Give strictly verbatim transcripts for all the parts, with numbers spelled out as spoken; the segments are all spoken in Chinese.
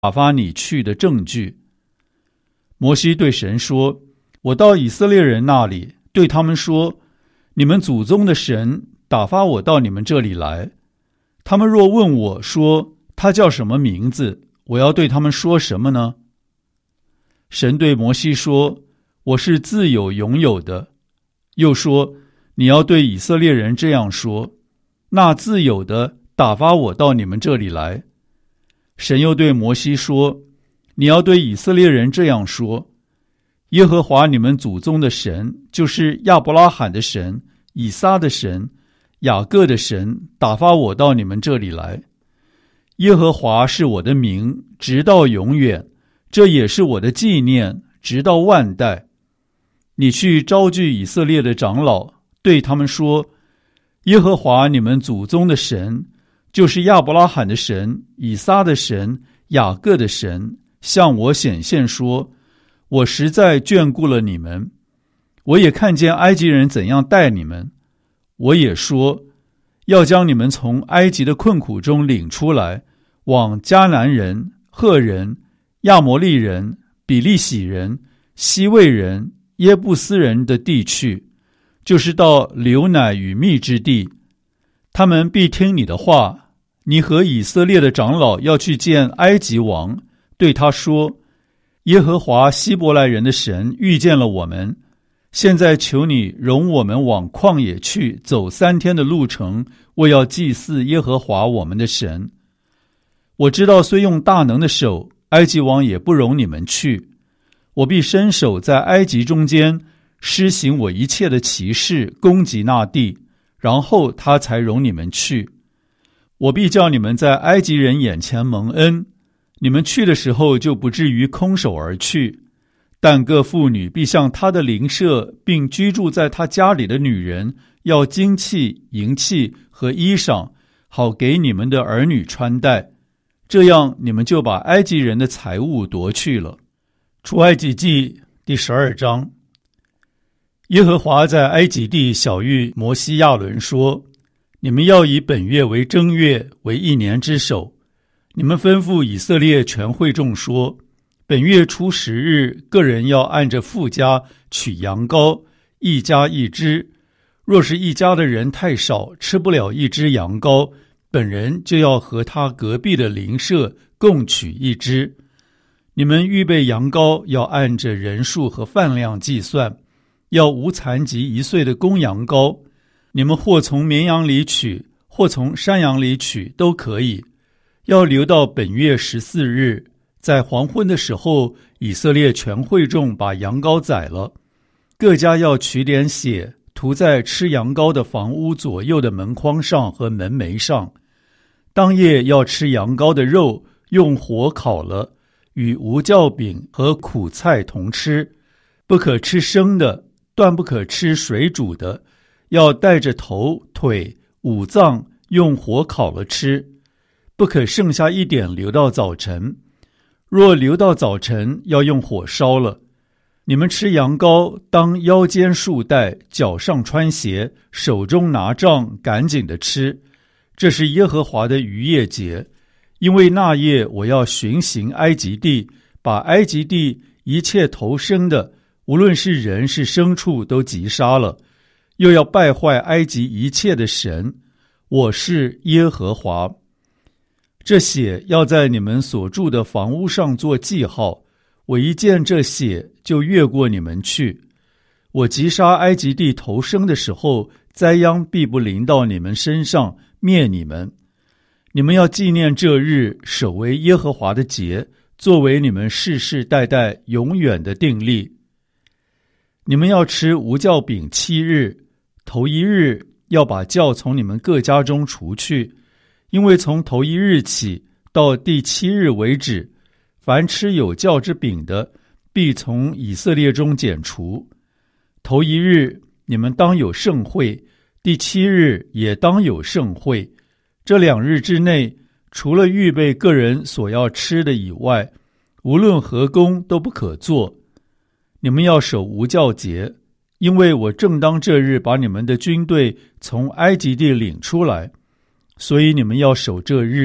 打发你去的证据。摩西对神说，我到以色列人那里，对他们说，你们祖宗的神打发我到你们这里来。他们若问我说，他叫什么名字，我要对他们说什么呢？神对摩西说，我是自有永有的。又说，你要对以色列人这样说，那自有的打发我到你们这里来。神又对摩西说，你要对以色列人这样说，耶和华你们祖宗的神，就是亚伯拉罕的神、以撒的神、雅各的神，打发我到你们这里来。耶和华是我的名，直到永远，这也是我的纪念，直到万代。你去招聚以色列的长老，对他们说，耶和华你们祖宗的神，就是亚伯拉罕的神、以撒的神、雅各的神，向我显现说，我实在眷顾了你们，我也看见埃及人怎样待你们，我也说，要将你们从埃及的困苦中领出来，往迦南人、赫人、亚摩利人、比利洗人、西魏人、耶布斯人的地去，就是到流奶与蜜之地。他们必听你的话。你和以色列的长老要去见埃及王，对他说，耶和华希伯来人的神遇见了我们，现在求你容我们往旷野去，走三天的路程，为要祭祀耶和华我们的神。我知道虽用大能的手，埃及王也不容你们去。我必伸手在埃及中间施行我一切的奇事，攻击那地，然后他才容你们去。我必叫你们在埃及人眼前蒙恩，你们去的时候就不至于空手而去。但各妇女必向他的邻舍，并居住在他家里的女人，要金器、银器和衣裳，好给你们的儿女穿戴。这样你们就把埃及人的财物夺去了。出埃及记第十二章。耶和华在埃及地晓谕摩西亚伦说，你们要以本月为正月，为一年之首。你们吩咐以色列全会众说，本月初十日，个人要按着父家取羊羔，一家一只。若是一家的人太少，吃不了一只羊羔，本人就要和他隔壁的邻舍共取一只。你们预备羊羔，要按着人数和饭量计算，要无残疾一岁的公羊羔。你们或从绵羊里取，或从山羊里取，都可以。要留到本月十四日，在黄昏的时候，以色列全会众把羊羔宰了。各家要取点血，涂在吃羊羔的房屋左右的门框上和门楣上。当夜要吃羊羔的肉，用火烤了，与无酵饼和苦菜同吃。不可吃生的，断不可吃水煮的，要带着头、腿、五脏用火烤了吃，不可剩下一点留到早晨。若留到早晨，要用火烧了。你们吃羊羔，当腰间束带，脚上穿鞋，手中拿杖，赶紧的吃。这是耶和华的逾越节，因为那夜我要巡行埃及地，把埃及地一切头生的，无论是人是牲畜，都击杀了。又要败坏埃及一切的神，我是耶和华。这血要在你们所住的房屋上做记号，我一见这血，就越过你们去。我击杀埃及地头生的时候，灾殃必不临到你们身上，灭你们。你们要纪念这日，守为耶和华的节，作为你们世世代代永远的定例。你们要吃无酵饼七日，头一日要把酵从你们各家中除去，因为从头一日起到第七日为止，凡吃有酵之饼的，必从以色列中剪除。头一日你们当有盛会，第七日也当有盛会。这两日之内，除了预备个人所要吃的以外，无论何工都不可做。你们要守无酵节，因为我正当这日把你们的军队从埃及地领出来，所以你们要守这日，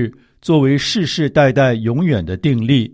作为世世代代永远的定例。